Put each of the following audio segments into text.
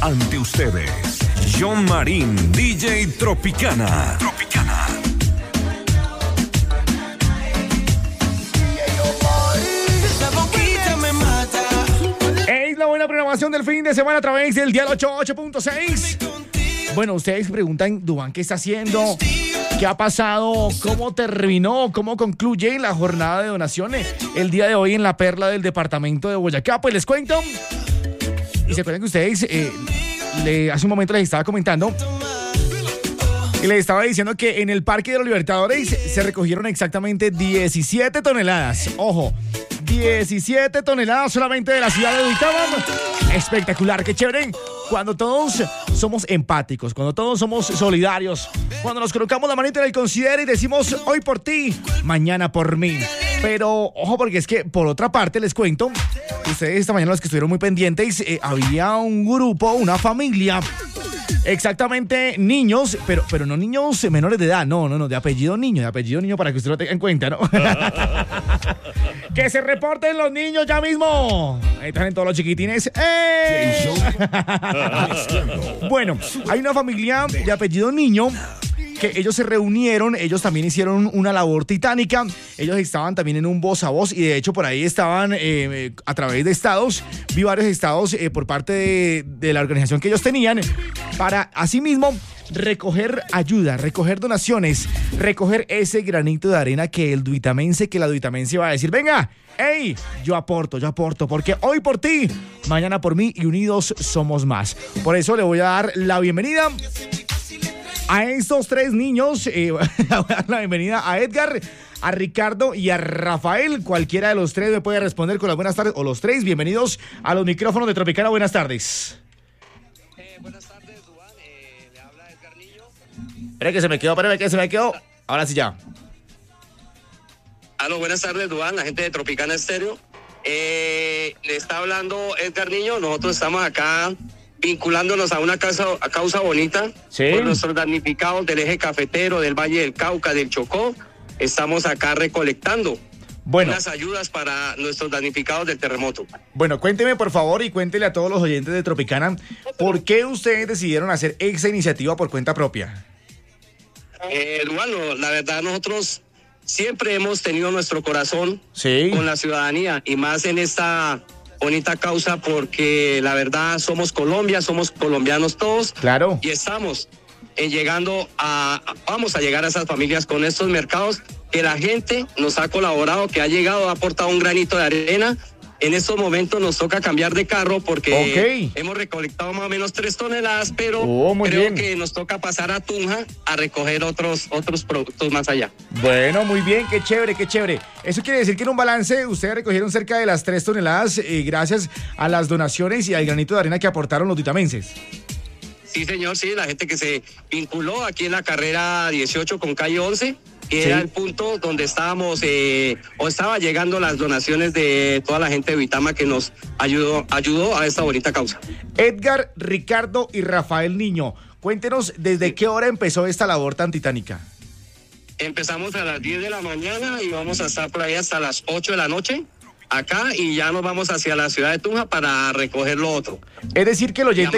ante ustedes, John Marín, DJ Tropicana. Es la buena programación del fin de semana a través del Dial 88.6. Bueno, ustedes preguntan, Duván, ¿qué está haciendo? ¿Qué ha pasado? ¿Cómo terminó? ¿Cómo concluye la jornada de donaciones el día de hoy en la Perla del departamento de Boyacá? Pues les cuento. Y se acuerdan que ustedes, hace un momento les estaba comentando y les estaba diciendo que en el Parque de los Libertadores se recogieron exactamente 17 toneladas. Ojo, 17 toneladas solamente de la ciudad de Duitama. Espectacular, qué chévere. Cuando todos somos empáticos, cuando todos somos solidarios, cuando nos colocamos la manita en el considero y decimos hoy por ti, mañana por mí. Pero ojo, porque es que por otra parte les cuento, ustedes esta mañana los que estuvieron muy pendientes, había un grupo, una familia, exactamente niños, pero no niños menores de edad, no, de apellido niño para que usted lo tenga en cuenta, ¿no? Que se reporten los niños ya mismo. Ahí están todos los chiquitines. Bueno, hay una familia de apellido niño que ellos se reunieron, ellos también hicieron una labor titánica, ellos estaban también en un voz a voz y de hecho por ahí estaban a través de estados, vi varios estados por parte de la organización que ellos tenían para asimismo recoger ayuda, recoger donaciones, recoger ese granito de arena que la duitamense va a decir, venga, hey, yo aporto, porque hoy por ti, mañana por mí y unidos somos más. Por eso le voy a dar la bienvenida a estos tres niños, voy a dar la bienvenida a Edgar, a Ricardo y a Rafael. Cualquiera de los tres me puede responder con las buenas tardes, o los tres, bienvenidos a los micrófonos de Tropicana. Buenas tardes. Buenas tardes, Duván. Le habla Edgar Niño. Espera que se me quedó. Ahora sí ya. Aló, buenas tardes, Duván, la gente de Tropicana Estéreo. Le está hablando Edgar Niño. Nosotros estamos acá vinculándonos a una causa bonita, ¿sí?, por nuestros damnificados del eje cafetero, del Valle del Cauca, del Chocó. Estamos acá recolectando unas ayudas para nuestros damnificados del terremoto. Bueno, cuénteme por favor y cuéntele a todos los oyentes de Tropicana, ¿por qué ustedes decidieron hacer esa iniciativa por cuenta propia? Bueno, la verdad nosotros siempre hemos tenido nuestro corazón, ¿sí?, con la ciudadanía y más en esta bonita causa porque la verdad somos Colombia, somos colombianos todos. Claro. Y estamos vamos a llegar a esas familias con estos mercados que la gente nos ha colaborado, que ha llegado, ha aportado un granito de arena. En estos momentos nos toca cambiar de carro porque hemos recolectado más o menos 3 toneladas, pero creo que nos toca pasar a Tunja a recoger otros productos más allá. Bueno, muy bien, qué chévere. Eso quiere decir que en un balance ustedes recogieron cerca de las 3 toneladas gracias a las donaciones y al granito de arena que aportaron los duitamenses. Sí, señor, sí, la gente que se vinculó aquí en la carrera 18 con calle 11, que era el punto donde estábamos, o estaba llegando las donaciones de toda la gente de Duitama que nos ayudó a esta bonita causa. Edgar, Ricardo y Rafael Niño, cuéntenos desde qué hora empezó esta labor tan titánica. Empezamos a las 10 de la mañana y vamos a estar por ahí hasta las 8 de la noche. Acá y ya nos vamos hacia la ciudad de Tunja para recoger lo otro. Es decir que el oyente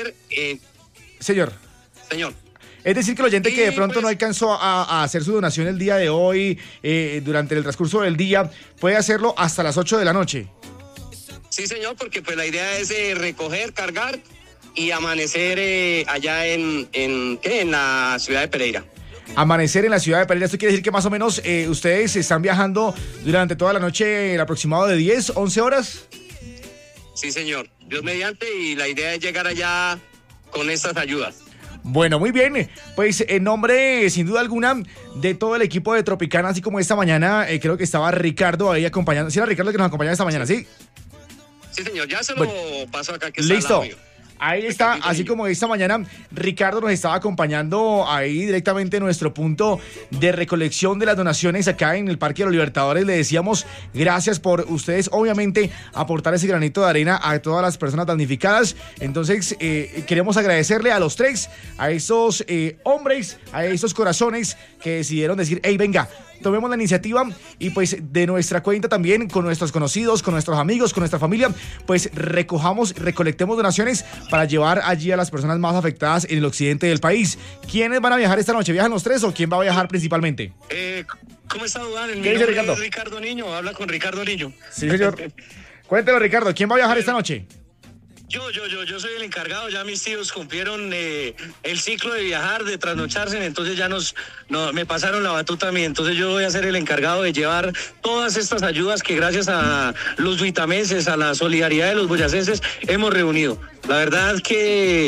Señor. Es decir que el oyente que de pronto no alcanzó a hacer su donación el día de hoy, durante el transcurso del día, puede hacerlo hasta las 8 de la noche. Sí, señor, porque pues la idea es recoger, cargar y amanecer allá en la ciudad de Pereira. Amanecer en la ciudad de Pereira, esto quiere decir que más o menos ustedes están viajando durante toda la noche, el aproximado de 10, 11 horas. Sí, señor, Dios mediante, y la idea es llegar allá con estas ayudas. Bueno, muy bien, pues en nombre, sin duda alguna, de todo el equipo de Tropicana, así como esta mañana, creo que estaba Ricardo ahí acompañando. ¿Sí era Ricardo que nos acompañaba esta mañana, sí? Sí, señor, ya se lo paso acá. Que listo. Está Ahí está, así como esta mañana Ricardo nos estaba acompañando ahí directamente en nuestro punto de recolección de las donaciones acá en el Parque de los Libertadores. Le decíamos gracias por ustedes, obviamente, aportar ese granito de arena a todas las personas damnificadas. Entonces, queremos agradecerle a los tres, a esos hombres, a esos corazones que decidieron decir, hey, venga, tomemos la iniciativa y pues de nuestra cuenta también, con nuestros conocidos, con nuestros amigos, con nuestra familia, pues recolectemos donaciones para llevar allí a las personas más afectadas en el occidente del país. ¿Quiénes van a viajar esta noche? ¿Viajan los tres o quién va a viajar principalmente? ¿Cómo está, Duván? ¿Qué dice Ricardo? Ricardo Niño, habla con Ricardo Niño. Sí, señor. Cuéntelo, Ricardo, ¿quién va a viajar esta noche? Yo soy el encargado. Ya mis tíos cumplieron el ciclo de viajar, de trasnocharse, entonces ya me pasaron la batuta a mí. Entonces yo voy a ser el encargado de llevar todas estas ayudas que gracias a los duitamenses, a la solidaridad de los boyacenses, hemos reunido. La verdad que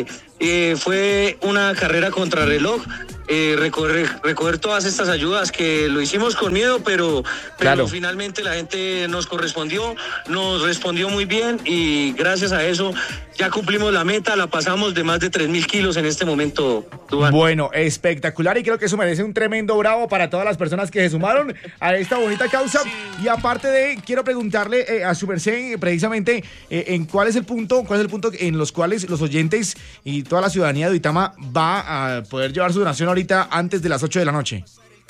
fue una carrera contrarreloj. Recoger todas estas ayudas que lo hicimos con miedo, pero claro, finalmente la gente nos respondió muy bien y gracias a eso ya cumplimos la meta, la pasamos de más de 3.000 kilos en este momento, Duván. Bueno, espectacular, y creo que eso merece un tremendo bravo para todas las personas que se sumaron a esta bonita causa. Sí. Y aparte quiero preguntarle a su merced precisamente en cuál es el punto en los cuales los oyentes y toda la ciudadanía de Duitama va a poder llevar su donación ahorita antes de las 8 de la noche.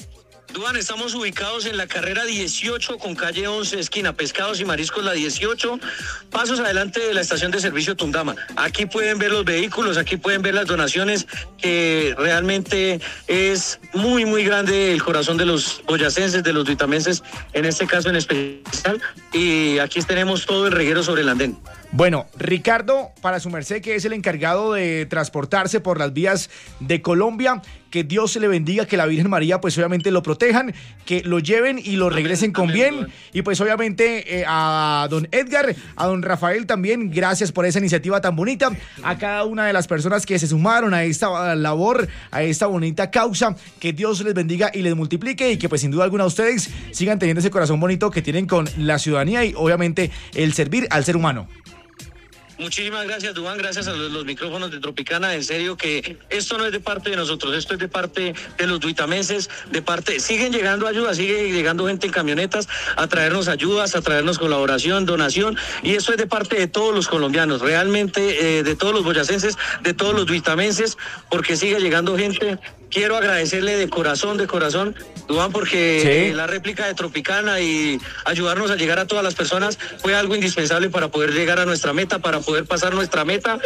Duván, estamos ubicados en la carrera 18 con calle 11, esquina Pescados y Mariscos, la 18, pasos adelante de la estación de servicio Tundama. Aquí pueden ver los vehículos, aquí pueden ver las donaciones, que realmente es muy, muy grande el corazón de los boyacenses, de los duitamenses, en este caso en especial, y aquí tenemos todo el reguero sobre el andén. Bueno, Ricardo, para su merced, que es el encargado de transportarse por las vías de Colombia, que Dios se le bendiga, que la Virgen María pues obviamente lo protejan, que lo lleven y lo regresen con bien. Y pues obviamente a don Edgar, a don Rafael también, gracias por esa iniciativa tan bonita, a cada una de las personas que se sumaron a esta labor, a esta bonita causa, que Dios les bendiga y les multiplique, y que pues sin duda alguna ustedes sigan teniendo ese corazón bonito que tienen con la ciudadanía y obviamente el servir al ser humano. Muchísimas gracias, Duván, gracias a los micrófonos de Tropicana. En serio que esto no es de parte de nosotros, esto es de parte de los duitamenses, siguen llegando ayudas, sigue llegando gente en camionetas a traernos ayudas, a traernos colaboración, donación, y esto es de parte de todos los colombianos, realmente de todos los boyacenses, de todos los duitamenses, porque sigue llegando gente. Quiero agradecerle de corazón, Duván, porque la réplica de Tropicana y ayudarnos a llegar a todas las personas fue algo indispensable para poder llegar a nuestra meta, para poder pasar nuestra meta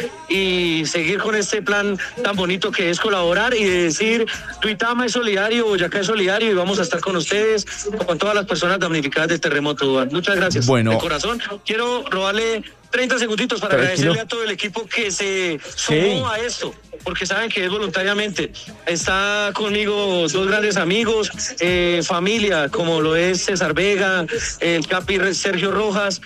y seguir con este plan tan bonito que es colaborar y decir: Duitama es solidario, Boyacá es solidario, y vamos a estar con ustedes, con todas las personas damnificadas del terremoto, Duván. Muchas gracias. Bueno, de corazón. Quiero robarle 30 segunditos para agradecerle a todo el equipo que se sumó a esto, porque saben que es voluntariamente. Está conmigo dos grandes amigos, familia, como lo es César Vega, el capi Sergio Rojas,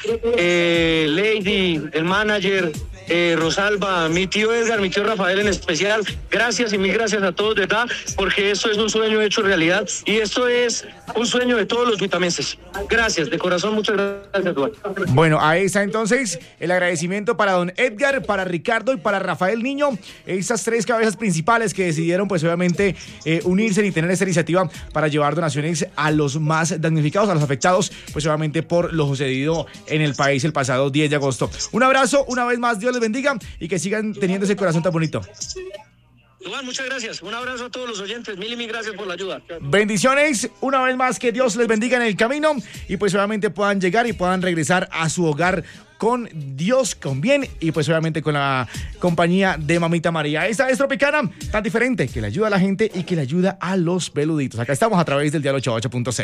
Lady, el manager, Rosalba, mi tío Edgar, mi tío Rafael en especial. Gracias y mil gracias a todos, de verdad, porque esto es un sueño hecho realidad y esto es un sueño de todos los duitamenses. Gracias, de corazón, muchas gracias, Duan. Bueno, ahí está entonces el agradecimiento para don Edgar, para Ricardo y para Rafael Niño, esas tres cabezas principales que decidieron pues obviamente unirse y tener esta iniciativa para llevar donaciones a los más damnificados, a los afectados pues obviamente por lo sucedido en el país el pasado 10 de agosto. Un abrazo, una vez más, Dios les bendiga y que sigan teniendo ese corazón tan bonito. Iván, muchas gracias. Un abrazo a todos los oyentes. Mil y mil gracias por la ayuda. Bendiciones. Una vez más, que Dios les bendiga en el camino y pues obviamente puedan llegar y puedan regresar a su hogar con Dios, con bien y pues obviamente con la compañía de Mamita María. Esta es Tropicana, tan diferente, que le ayuda a la gente y que le ayuda a los peluditos. Acá estamos a través del Dial 88.6.